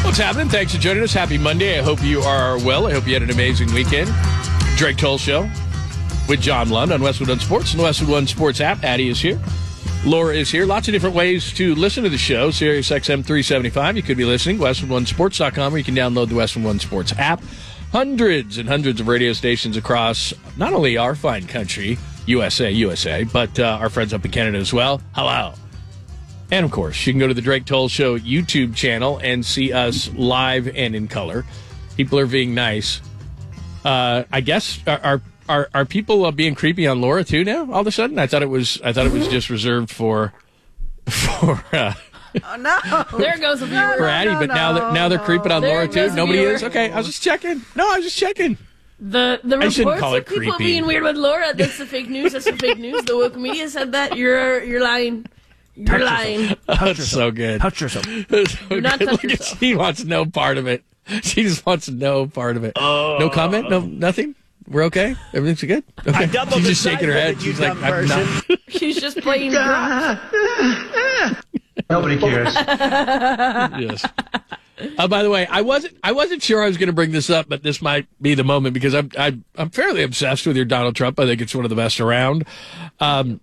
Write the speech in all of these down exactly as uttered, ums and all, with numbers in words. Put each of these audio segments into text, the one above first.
What's happening? Thanks for joining us. Happy Monday. I hope you are well. I hope you had an amazing weekend. Drake Toll Show with John Lund on Westwood One Sports and the Westwood One Sports app. Addie is here. Laura is here. Lots of different ways to listen to the show. Sirius X M three seventy-five. You could be listening. Westwood One Sports dot com, or you can download the Westwood One Sports app. Hundreds and hundreds of radio stations across not only our fine country, U S A, U S A, but uh, our friends up in Canada as well. Hello. And, of course, you can go to the Drake Toll Show YouTube channel and see us live and in color. People are being nice. Uh, I guess, are are, are, are people uh, being creepy on Laura, too, now, all of a sudden? I thought it was I thought it was just reserved for, for uh, oh, no. There goes a viewer. for Addie, no, but now they're, now they're creeping on There Laura, too? goes a Nobody viewer. is? Okay, I was just checking. No, I was just checking. The the I shouldn't reports call of it people creepy. being weird with Laura, that's the fake news. That's the fake news. The woke media said that. You're you're lying. You're Touch lying. yourself. Oh, Touch it's yourself. so good. Touch yourself. It's so Do not good. touch Look at- yourself. She wants no part of it. She just wants no part of it. No comment? No, nothing? We're okay? Everything's good? Okay. I doubled She's the just shaking her size head. of it, you She's like, dumb I'm person. not. She's just playing drunk. Nobody cares. Yes. Uh, by the way, I wasn't I wasn't sure I was going to bring this up, but this might be the moment because I'm I'm, I'm fairly obsessed with your Donald Trump. I think it's one of the best around. Um,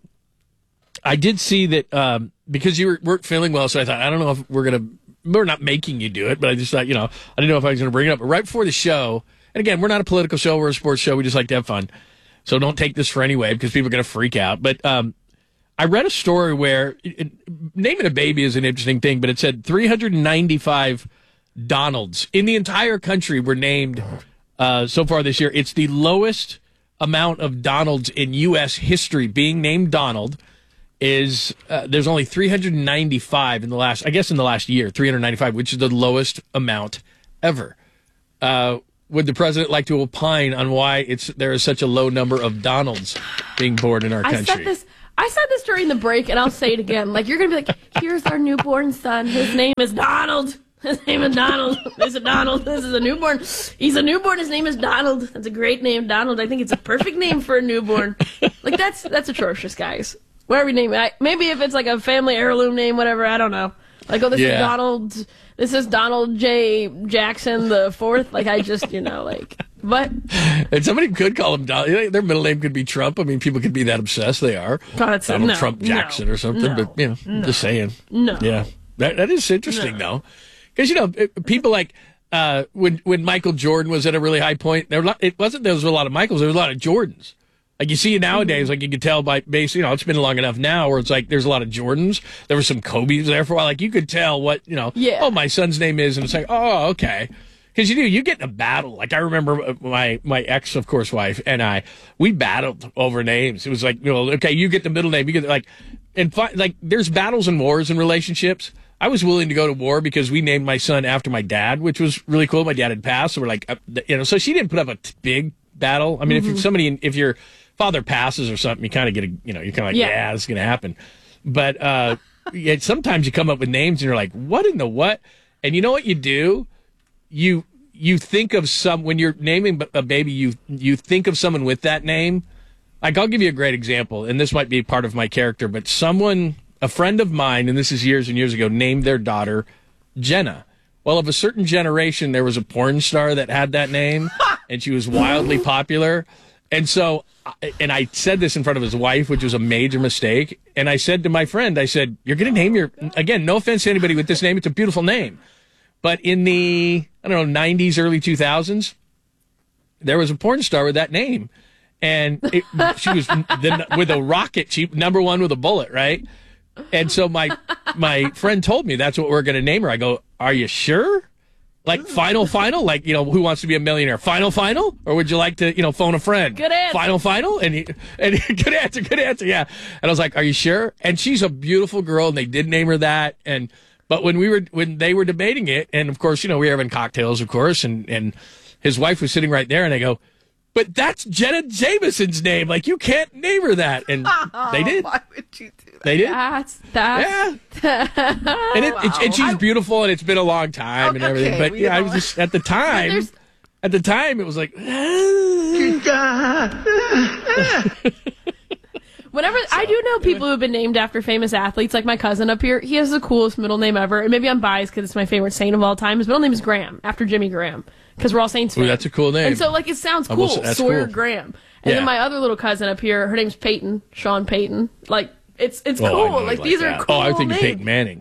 I did see that um, because you were, weren't feeling well, so I thought, I don't know if we're going to, we're not making you do it, but I just thought, you know, I didn't know if I was going to bring it up. But right before the show, and again, we're not a political show, we're a sports show. We just like to have fun. So don't take this for any way because people are going to freak out. But um, I read a story where it, it, naming a baby is an interesting thing, but it said three hundred ninety-five Donalds in the entire country were named uh, so far this year. It's the lowest amount of Donalds in U S history being named Donald. Is uh, there's only three hundred ninety-five in the last, I guess in the last year, three hundred ninety-five, which is the lowest amount ever. Uh, would the president like to opine on why it's there is such a low number of Donalds being born in our I country? said this. I said this during the break, and I'll say it again. Like you're gonna be like, "Here's our newborn son. His name is Donald. His name is Donald. This is Donald. This is a newborn. He's a newborn. His name is Donald. That's a great name, Donald. I think it's a perfect name for a newborn. Like that's that's atrocious, guys. Whatever you name it. I, maybe if it's like a family heirloom name, whatever. I don't know. Like, oh, this Yeah. is Donald. This is Donald J. Jackson the fourth. Like I just, you know, like. But And somebody could call him Donald. Their middle name could be Trump. I mean, people could be that obsessed. They are. God, it's- Donald no, Trump Jackson no, or something. no, but, you know, no. just saying. No. Yeah. That That is interesting, though. Because, you know, it- people like uh, when when Michael Jordan was at a really high point, there were a lot, it wasn't there was a lot of Michaels, there was a lot of Jordans. Like you see nowadays, like you can tell by base, you know, it's been long enough now where it's like there's a lot of Jordans. There were some Kobe's there for a while. Like you could tell what, you know, Yeah. oh, my son's name is. And it's like, oh, okay. Because you do, you get in a battle. Like I remember my, my ex, of course, wife and I, we battled over names. It was like, you know, okay, you get the middle name. You get like, and fi- like there's battles and wars in relationships. I was willing to go to war because we named my son after my dad, which was really cool. My dad had passed. So we're like, uh, you know, so she didn't put up a t- big battle. I mean, Mm-hmm. if somebody, if your father passes or something, you kind of get a, you know, you're kind of like, Yeah. yeah, this is going to happen. But, uh, yeah, sometimes you come up with names and you're like, what in the what? And you know what you do? You, you think of some, when you're naming a baby, you, you think of someone with that name. Like, I'll give you a great example, and this might be part of my character, but someone, a friend of mine, and this is years and years ago, named their daughter Jenna. Well, of a certain generation, there was a porn star that had that name, and she was wildly popular. And so, and I said this in front of his wife, which was a major mistake. And I said to my friend, I said, you're going to name your, again, no offense to anybody with this name, it's a beautiful name. But in the, I don't know, nineties, early two thousands, there was a porn star with that name. And it, she was the, with a rocket, she number one with a bullet, right? And so my my friend told me that's what we're going to name her. I go, are you sure? Like final, final? Like, you know, Who Wants to Be a Millionaire? Final, final? Or would you like to, you know, phone a friend? Good answer. Final, final? And, he, and he, good answer, good answer, yeah. And I was like, are you sure? And she's a beautiful girl, and they did name her that. And but when we were when they were debating it, and of course, you know, we were having cocktails, of course, and, and his wife was sitting right there, and I go, but that's Jenna Jameson's name. Like, you can't name her that. And they did. Why would you do that? They did. That's that's. Yeah. And, it, it, and she's beautiful, and it's been a long time and Okay, everything. But we yeah, I know. was just at the time. there's- At the time, it was like, Well, Whenever I do know people who've been named after famous athletes, like my cousin up here, he has the coolest middle name ever. And maybe I'm biased because it's my favorite saint of all time. His middle name is Graham, after Jimmy Graham, because we're all Saints fans. Ooh, that's a cool name. And so, like, it sounds cool, Almost, that's Sawyer cool. Graham. And Yeah. then my other little cousin up here, her name's Peyton, Sean Peyton. Like, it's it's Oh, I cool. know Like, you these that. are cool Oh, I think names. Peyton Manning.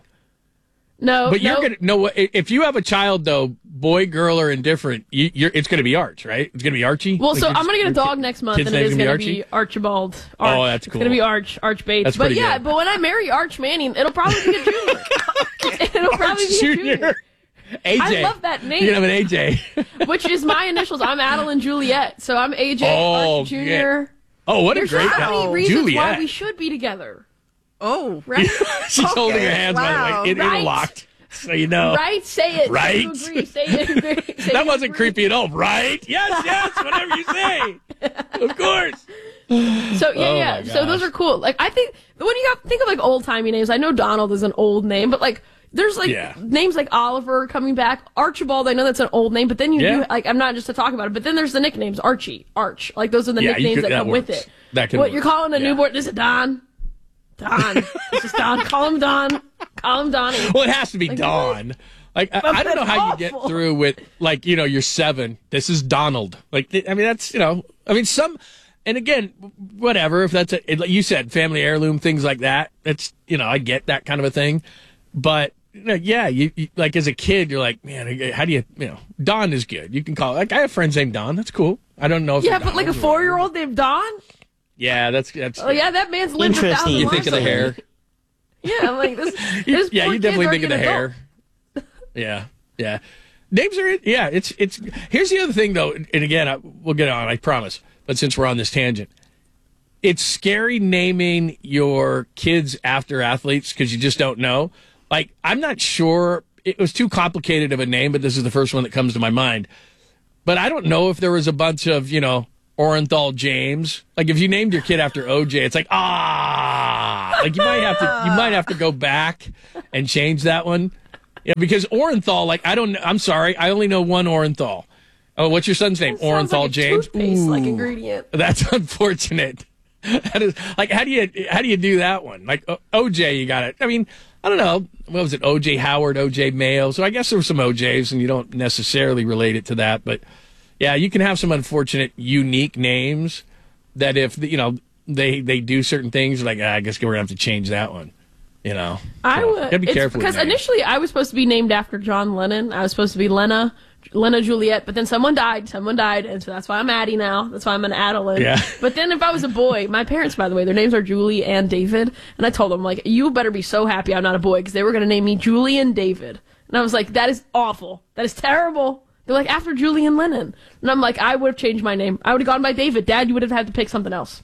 No, But you're no. gonna no. If you have a child though, boy, girl, or indifferent, you, you're it's gonna be Arch, right? It's gonna be Archie. Well, Like, so your- I'm gonna get a your dog kid- next month, kid's and it name's is gonna gonna be be Archie? Archibald. Arch. Oh, that's It's cool. gonna be Arch Arch Bates. That's but pretty yeah, good. but when I marry Arch Manning, it'll probably be a junior. it'll probably be a junior. A J. I love that name. You can have an A J. Which is my initials. I'm Adeline Juliet, so I'm A J Oh, Arch Junior Oh, what There's a great so name. many reasons Juliet. why we should be together, Oh, right? She's holding her Okay, hands wow. by the way, in, Right. interlocked, so you know. Right? Say it. Right. You agree. Say it. Agree. Say That it, wasn't agree. creepy at all, right? Yes, yes, whatever you say. Of course. So yeah, Oh, yeah. my So those gosh. are cool. Like I think when you got think of like old timey names, I know Donald is an old name, but like there's like Yeah. names like Oliver coming back, Archibald. I know that's an old name, but then you Yeah. do like I'm not just to talk about it, but then there's the nicknames Archie, Arch. Like those are the Yeah, you nicknames could- that that come with works. it. That could what work. you're calling a Yeah. newborn? This is Don. Don. This is Don. Call him Don. Call him Donnie. Well, it has to be Like, Dawn. Like I, I don't know that's how you get awful. through with like you know you're seven. This is Donald. Like I mean that's you know I mean some and again whatever if that's a, like you said family heirloom things like that. That's you know I get that kind of a thing, but you know, yeah you, you like as a kid you're like man how do you you know Don is good. You can call like I have friends named Don. That's cool. I don't know if Yeah, they're but like a Donald or- four year old named Don. Yeah, that's that's. Oh yeah, that man's lived a Interesting. thousand You lives. think of the hair. Yeah, I'm like this. You- this yeah, poor you kid's definitely already think of the an adult. hair. Yeah, yeah. Names are yeah. It's it's. Here's the other thing though, and again, I, we'll get on. I promise. But since we're on this tangent, it's scary naming your kids after athletes because you just don't know. Like I'm not sure. It was too complicated of a name, but this is the first one that comes to my mind. But I don't know if there was a bunch of you know Orenthal James. Like if you named your kid after O J, it's like ah. Like you might have to you might have to go back and change that one. Yeah, because Orenthal, like I don't. I'm sorry, I only know one Orenthal. Oh, what's your son's name? Sounds Orenthal like a James. toothpaste, like Ooh, ingredient. that's unfortunate. That is like how do you how do you do that one? Like o- O J, you got it. I mean, I don't know. What was it? O J Howard, O J Mayo. So I guess there were some O Js, and you don't necessarily relate it to that, but yeah, you can have some unfortunate, unique names that if you know they they do certain things, like ah, I guess we're gonna have to change that one. You know, I So, would gotta be it's careful with because names. initially I was supposed to be named after John Lennon. I was supposed to be Lena, Lena Juliet, but then someone died. Someone died, and so that's why I'm Addie now. That's why I'm an Adeline. Yeah. But then if I was a boy, my parents, by the way, their names are Julie and David, and I told them like, you better be so happy I'm not a boy because they were gonna name me Julian David, and I was like, that is awful. That is terrible. They're like after Julian Lennon, and I'm like, I would have changed my name. I would have gone by David. Dad, you would have had to pick something else.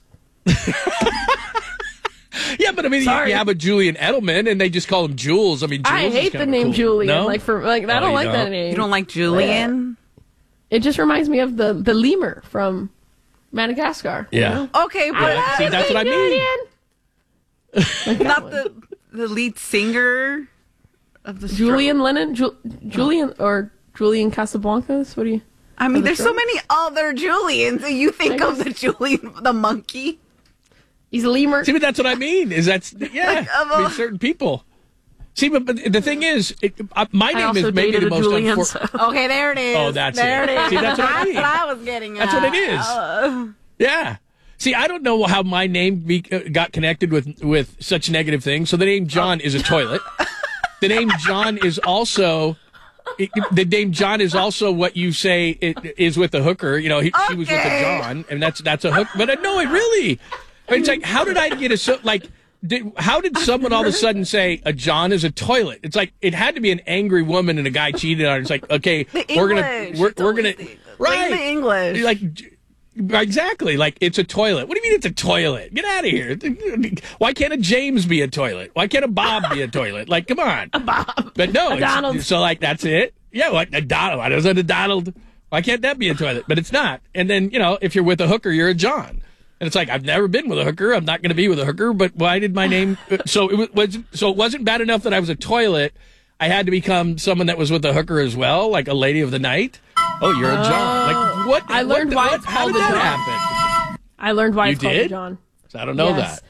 Yeah, but I mean, you, Sorry. you have a Julian Edelman, and they just call him Jules. I mean, Jules I is hate the kinda name cool. Julian. No? Like for like I Oh, don't you like that don't? name. You don't like Julian? It just reminds me of the the lemur from Madagascar. you Yeah. know? Okay, but Yeah, see, that's what I mean. Julian. not the the lead singer of the Stro- Julian Lennon, Ju- Julian or Julian Casablancas. What do you? I mean, the there's so Strokes? many other Julians. You think I of guess- the Julian, the monkey? He's a lemur. See, but that's what I mean. Is that's yeah? Like, of I mean, a- certain people. See, but, but the thing is, it, uh, my I name also is maybe dated the a most Julian. unfor- so- Okay, there it is. Oh, that's there it. it is. See, that's what I mean. what I was getting at. That's what it is. Uh, Yeah. See, I don't know how my name be, uh, got connected with with such negative things. So the name John is a toilet. The name John is also. It, the name John is also what you say it is with a hooker. You know, he, she was with a Okay. John, and that's that's a hook. But uh, no, it really. It's like, how did I get a so like? Did, how did someone all of a sudden say a John is a toilet? It's like it had to be an angry woman and a guy cheated on her. It's like, okay, the we're gonna English. we're, It's we're always gonna the- right like the English. like. j- Exactly, like it's a toilet. What do you mean it's a toilet? Get out of here! Why can't a James be a toilet? Why can't a Bob be a toilet? Like, come on, a Bob. But no, A it's, Donald. so like that's it. Yeah, what a Donald? Why doesn't a Donald? Why can't that be a toilet? But it's not. And then you know, if you're with a hooker, you're a John. And it's like I've never been with a hooker. I'm not going to be with a hooker. But why did my name? So it was, was. So it wasn't bad enough that I was a toilet. I had to become someone that was with a hooker as well, like a lady of the night. Oh, you're a John. Like what? I learned what, why what, it's how called did the that John. happen? I learned why You it's called did? John. I don't know Yes. that.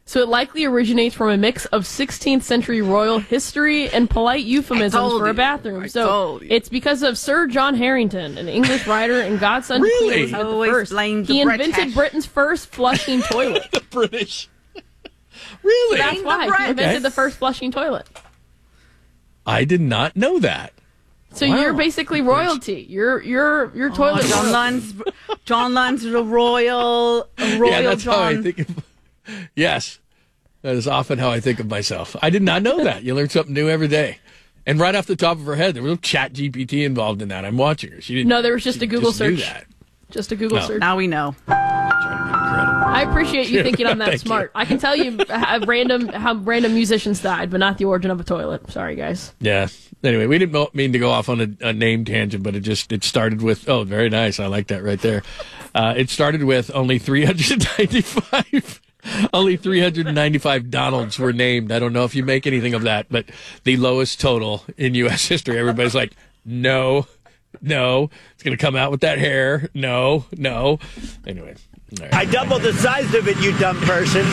So it likely originates from a mix of sixteenth century royal history and polite euphemisms for a bathroom. I so told you. it's because of Sir John Harrington, an English writer and godson Really? to Queen Elizabeth Always the First. blame the He British. invented Britain's first flushing toilet. The British. Really? That's Blame the why he British. invented Okay. the first flushing toilet. I did not know that. So Wow. you're basically royalty. You're you're your toilet. Oh, John royalty. Lund's, John Lund's a royal, a royal yeah, that's John. how I think of. Yes, that is often how I think of myself. I did not know that. You learn something new every day. And right off the top of her head, there was no Chat G P T involved in that. I'm watching her. She didn't. No, there was just she a Google just knew search. that. Just a Google No. search. Now we know. I appreciate you thinking I'm that Thank smart. you. I can tell you how random how random musicians died, but not the origin of a toilet. Sorry, guys. Yeah. Anyway, we didn't mo- mean to go off on a, a name tangent, but it just it started with oh, very nice. I like that right there. Uh, it started with only three hundred ninety-five. Only three hundred ninety-five Donalds were named. I don't know if you make anything of that, but the lowest total in U S history. Everybody's like, no, no. It's going to come out with that hair. No, no. Anyway. All right. I doubled the size of it, you dumb person.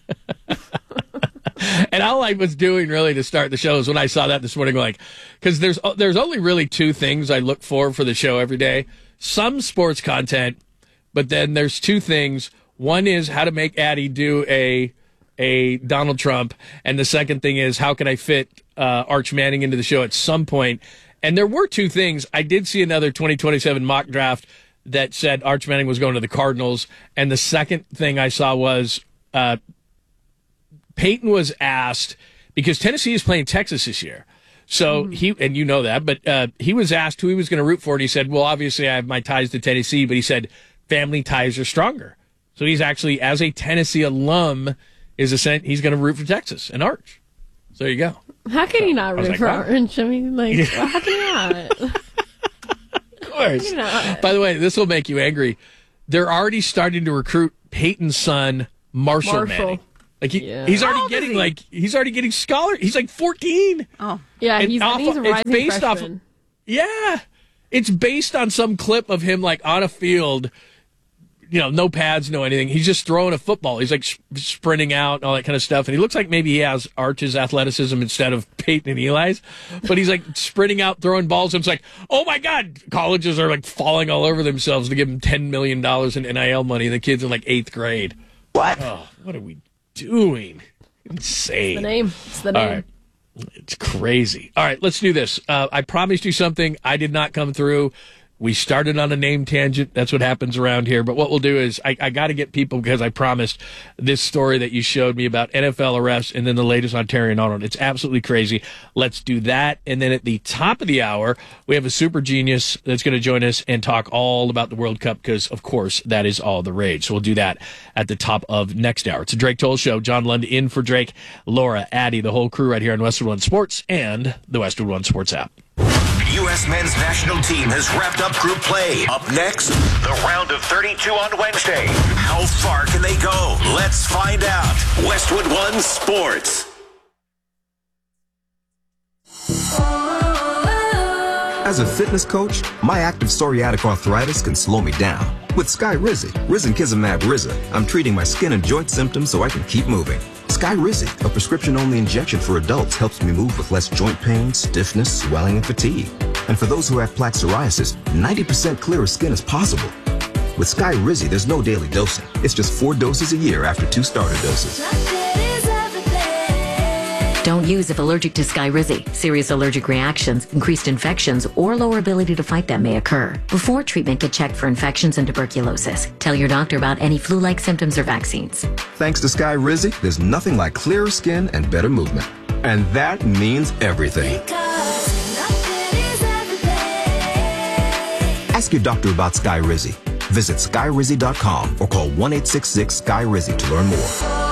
And all I was doing really to start the show is when I saw that this morning, like, because there's there's only really two things I look for for the show every day. Some sports content, but then there's two things. One is how to make Addie do a a Donald Trump, and the second thing is how can I fit uh, Arch Manning into the show at some point. And there were two things. I did see another twenty twenty-seven mock draft that said Arch Manning was going to the Cardinals, and the second thing I saw was uh, Peyton was asked, because Tennessee is playing Texas this year. So he, and you know that, but uh, he was asked who he was going to root for, and he said, well, obviously I have my ties to Tennessee, but he said family ties are stronger. So he's actually, as a Tennessee alum, is a, he's going to root for Texas and Arch. So there you go. How can he not was root like, for wow. Orange? I mean, like, well, how can he not? Of course. You know. By the way, this will make you angry. They're already starting to recruit Peyton's son, Marshall, Marshall. Manning. Like he, Yeah. he's How already old is getting he? like he's already getting scholar. He's like fourteen. Oh, Yeah, And he's, off- he's a it's rising based off- freshman. Yeah, it's based on some clip of him like on a field. You know, no pads, no anything. He's just throwing a football. He's like sp- sprinting out and all that kind of stuff. And he looks like maybe he has Arch's athleticism instead of Peyton and Eli's. But he's like sprinting out, throwing balls. And it's like, oh my God, colleges are like falling all over themselves to give him ten million dollars in N I L money. And the kid's in like eighth grade. What? Oh, what are we doing? Insane. The name. It's the All name. right. It's crazy. All right, let's do this. Uh, I promised you something. I did not come through. We started on a name tangent. That's what happens around here. But what we'll do is I, I got to get people, because I promised this story that you showed me about N F L arrests and then the latest Ontario Donald. It's absolutely crazy. Let's do that. And then at the top of the hour, we have a super genius that's going to join us and talk all about the World Cup, because, of course, that is all the rage. So we'll do that at the top of next hour. It's a Drake Toll Show. John Lund in for Drake, Laura, Addie, the whole crew right here on Westwood One Sports and the Westwood One Sports app. U S men's national team has wrapped up group play. Up next, the round of thirty-two on Wednesday. How far can they go? Let's find out. Westwood One Sports. As a fitness coach, my active psoriatic arthritis can slow me down. With Skyrizi, Risankizumab Riza, I'm treating my skin and joint symptoms so I can keep moving. Skyrizi, a prescription-only injection for adults, helps me move with less joint pain, stiffness, swelling, and fatigue. And for those who have plaque psoriasis, ninety percent clearer skin is possible. With Skyrizi, there's no daily dosing. It's just four doses a year after two starter doses. Don't use if allergic to Skyrizi. Serious allergic reactions, increased infections, or lower ability to fight them may occur. Before treatment, get checked for infections and tuberculosis. Tell your doctor about any flu-like symptoms or vaccines. Thanks to Skyrizi, there's nothing like clearer skin and better movement. And that means everything. Ask your doctor about Skyrizi. Visit Skyrizi dot com or call one eight six six Sky Rizi to learn more.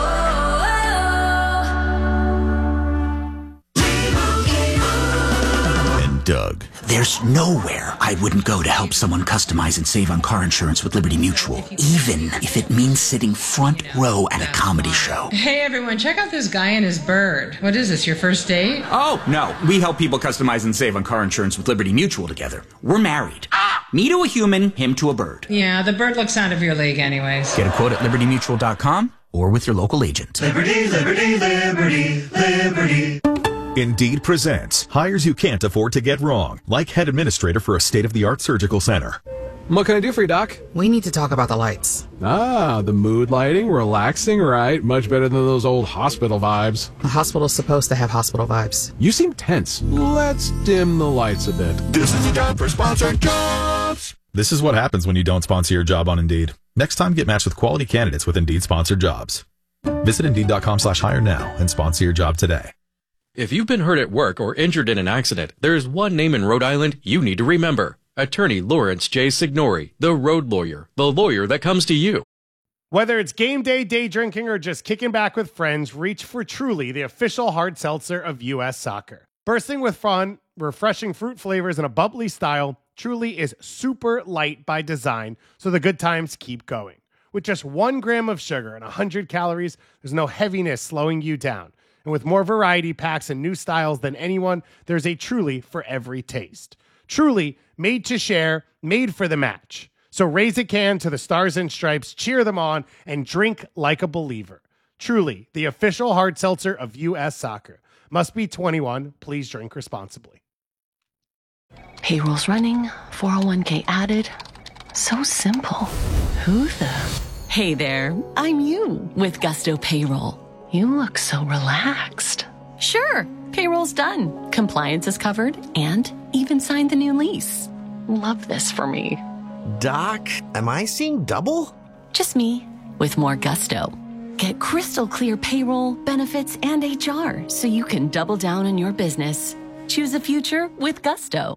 Doug. There's nowhere I wouldn't go to help someone customize and save on car insurance with Liberty Mutual, even if it means sitting front row at a comedy show. Hey everyone, check out this guy and his bird. What is this, your first date? Oh, no. We help people customize and save on car insurance with Liberty Mutual together. We're married. Me to a human, him to a bird. Yeah, the bird looks out of your league anyways. Get a quote at liberty mutual dot com or with your local agent. Liberty, liberty, liberty, liberty. Indeed presents hires you can't afford to get wrong, like head administrator for a state-of-the-art surgical center. What can I do for you, Doc? We need to talk about the lights. Ah, the mood lighting, relaxing, right? Much better than those old hospital vibes. The hospital's supposed to have hospital vibes. You seem tense. Let's dim the lights a bit. This is the time for sponsored jobs. This is what happens when you don't sponsor your job on Indeed. Next time, get matched with quality candidates with Indeed sponsored jobs. Visit Indeed.com slash hire now and sponsor your job today. If you've been hurt at work or injured in an accident, there is one name in Rhode Island you need to remember. Attorney Lawrence J. Signori, the road lawyer, the lawyer that comes to you. Whether it's game day, day drinking, or just kicking back with friends, reach for Truly, the official hard seltzer of U S Soccer. Bursting with fun, refreshing fruit flavors, and a bubbly style, Truly is super light by design, so the good times keep going. With just one gram of sugar and one hundred calories, there's no heaviness slowing you down. And with more variety packs and new styles than anyone, there's a Truly for every taste. Truly, made to share, made for the match. So raise a can to the Stars and Stripes, cheer them on, and drink like a believer. Truly, the official hard seltzer of U S Soccer. Must be twenty-one. Please drink responsibly. Payroll's running, four oh one k added. So simple. Who the? Hey there, I'm you with Gusto Payroll. You look so relaxed. Sure, payroll's done. Compliance is covered and even signed the new lease. Love this for me. Doc, am I seeing double? Just me with more gusto. Get crystal clear payroll, benefits, and H R so you can double down on your business. Choose a future with Gusto.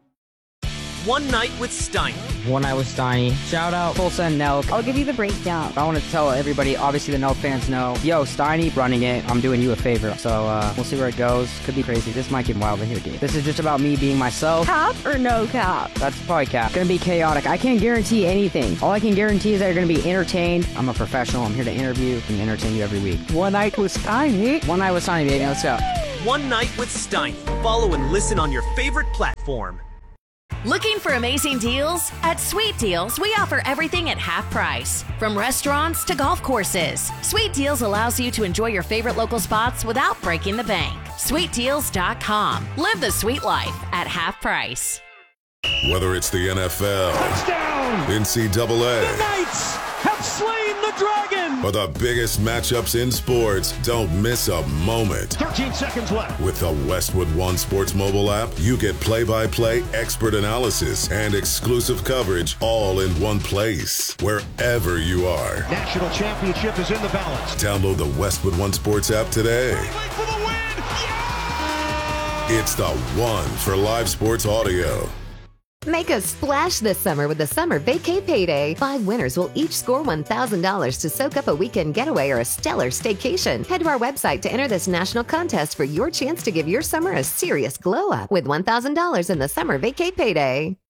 One Night with Steiny. One Night with Steiny. Shout out Tulsa and Nelk. I'll give you the breakdown. I want to tell everybody, obviously the Nelk fans know, yo, Steiny running it. I'm doing you a favor. So uh, we'll see where it goes. Could be crazy. This might get wild in here, dude. This is just about me being myself. Cap or no cap? That's probably cap. Gonna be chaotic. I can't guarantee anything. All I can guarantee is that you're gonna be entertained. I'm a professional. I'm here to interview and entertain you every week. One Night with Steiny. One Night with Steiny, baby. Let's go. One Night with Steiny. Follow and listen on your favorite platform. Looking for amazing deals? At Sweet Deals, we offer everything at half price. From restaurants to golf courses, Sweet Deals allows you to enjoy your favorite local spots without breaking the bank. sweet deals dot com. Live the sweet life at half price. Whether it's the N F L, touchdown, N C double A, the Knights have slain the dragon, or the biggest matchups in sports, don't miss a moment. thirteen seconds left. With the Westwood One Sports mobile app, you get play-by-play expert analysis and exclusive coverage all in one place, wherever you are. National championship is in the balance. Download the Westwood One Sports app today. For the win. Yeah! It's the one for live sports audio. Make a splash this summer with the Summer Vacay Payday. Five winners will each score one thousand dollars to soak up a weekend getaway or a stellar staycation. Head to our website to enter this national contest for your chance to give your summer a serious glow up with one thousand dollars in the Summer Vacay Payday.